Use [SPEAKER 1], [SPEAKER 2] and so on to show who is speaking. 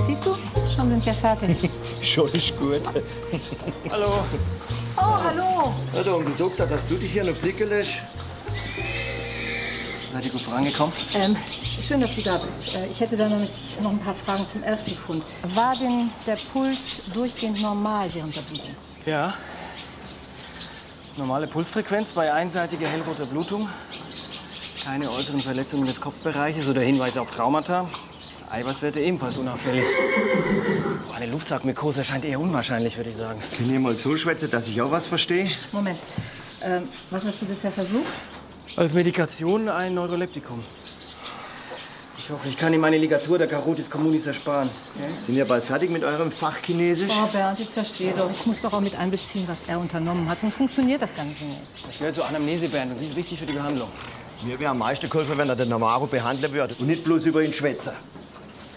[SPEAKER 1] Siehst du, schon sind wir fertig.
[SPEAKER 2] Schon ist gut.
[SPEAKER 3] Hallo.
[SPEAKER 1] Oh, hallo.
[SPEAKER 2] Ja, der Onkel Doktor, dass du dich hier noch blicken lässt.
[SPEAKER 3] Seid ihr gut vorangekommen?
[SPEAKER 1] Schön, dass du da bist. Ich hätte da noch ein paar Fragen zum Erstbefund. War denn der Puls durchgehend normal während der Blutung?
[SPEAKER 3] Ja. Normale Pulsfrequenz bei einseitiger hellroter Blutung. Keine äußeren Verletzungen des Kopfbereiches oder Hinweise auf Traumata. Eiweißwerte ebenfalls unauffällig. Boah, eine Luftsackmykose scheint eher unwahrscheinlich, würde ich sagen.
[SPEAKER 2] Kann ich mal so schwätzen, dass ich auch was verstehe?
[SPEAKER 1] Moment. Was hast du bisher versucht?
[SPEAKER 3] Als Medikation ein Neuroleptikum. Ich hoffe, ich kann ihm meine Ligatur der Carotis communis ersparen. Okay?
[SPEAKER 2] Sind ihr bald fertig mit eurem Fachchinesisch?
[SPEAKER 1] Oh, Bernd, jetzt versteh doch. Ich muss doch auch mit einbeziehen, was er unternommen hat. Sonst funktioniert das Ganze nicht.
[SPEAKER 3] Das gehört zur Anamnese, Bernd, und die ist wichtig für die Behandlung.
[SPEAKER 2] Mir wäre am meisten geholfen, wenn er den Namaro behandeln würde und nicht bloß über ihn schwätzen.